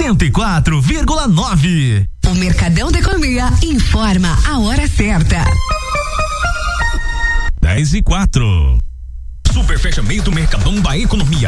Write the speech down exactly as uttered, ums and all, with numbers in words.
cento e quatro vírgula nove. O Mercadão da Economia informa a hora certa. dez e quatro. Super fechamento Mercadão da Economia.